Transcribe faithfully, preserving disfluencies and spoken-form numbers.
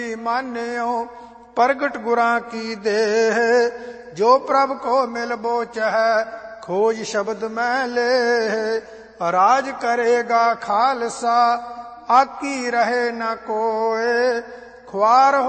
मान्यो प्रगट गुरां की देह, जो प्रभ को मिलबो चह खोज शब्द में ले। राज करेगा खालसा आकी रहे न कोय, ख्वार